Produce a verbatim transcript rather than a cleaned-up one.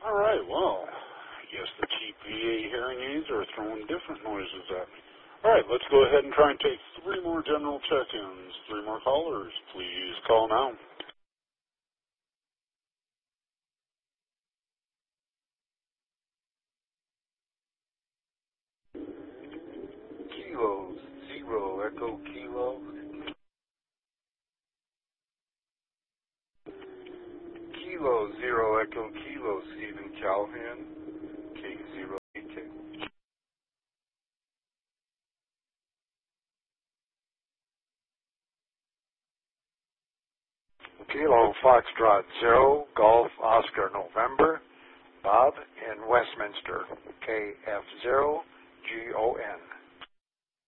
All right, well, I guess the cheap V A hearing aids are throwing different noises at me. All right, let's go ahead and try and take three more general check-ins. Three more callers. Please call now. Kilo, zero, Echo Kilo. Kilo, zero, Echo Kilo, Stephen Callahan, K zero A K. Kilo Foxtrot Zero, Golf Oscar November, Bob in Westminster, K F zero G O N.